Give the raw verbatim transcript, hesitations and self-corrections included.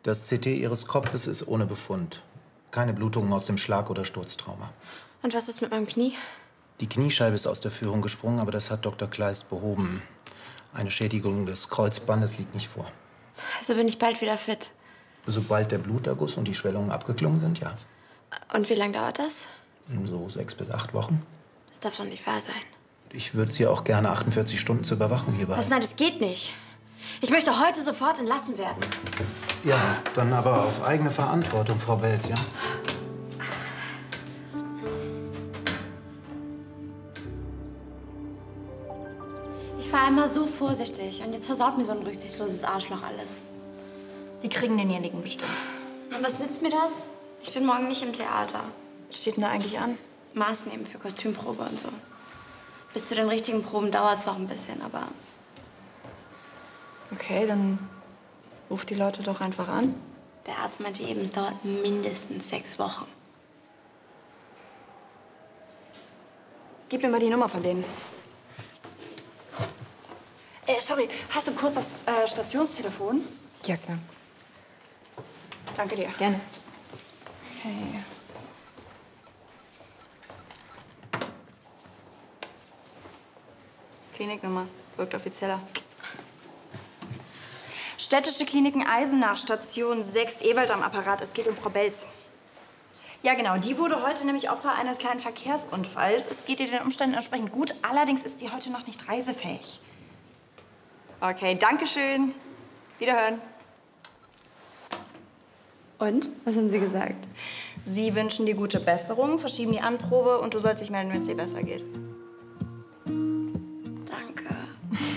Das C T Ihres Kopfes ist ohne Befund. Keine Blutungen aus dem Schlag- oder Sturztrauma. Und was ist mit meinem Knie? Die Kniescheibe ist aus der Führung gesprungen, aber das hat Doktor Kleist behoben. Eine Schädigung des Kreuzbandes liegt nicht vor. Also bin ich bald wieder fit. Sobald der Bluterguss und die Schwellungen abgeklungen sind, ja. Und wie lange dauert das? So sechs bis acht Wochen. Das darf doch nicht wahr sein. Ich würde Sie auch gerne achtundvierzig Stunden zur Überwachung hier behalten. Was? Nein, das geht nicht. Ich möchte heute sofort entlassen werden. Ja, dann aber auf eigene Verantwortung, Frau Welz, ja? Ich war immer so vorsichtig und jetzt versaut mir so ein rücksichtsloses Arschloch alles. Die kriegen denjenigen bestimmt. Und was nützt mir das? Ich bin morgen nicht im Theater. Was steht denn da eigentlich an? Maßnehmen für Kostümprobe und so. Bis zu den richtigen Proben dauert es noch ein bisschen, aber... Okay, dann ruf die Leute doch einfach an. Der Arzt meinte eben, es dauert mindestens sechs Wochen. Gib mir mal die Nummer von denen. Äh, sorry, hast du kurz das äh, Stationstelefon? Ja, klar. Danke dir. Gerne. Okay. Kliniknummer. Wirkt offizieller. Städtische Kliniken Eisenach, Station sechs, Ewald am Apparat. Es geht um Frau Belz. Ja, genau. Die wurde heute nämlich Opfer eines kleinen Verkehrsunfalls. Es geht ihr den Umständen entsprechend gut. Allerdings ist sie heute noch nicht reisefähig. Okay, danke schön. Wiederhören. Und? Was haben Sie gesagt? Sie wünschen dir gute Besserung, verschieben die Anprobe und du sollst dich melden, wenn es dir besser geht.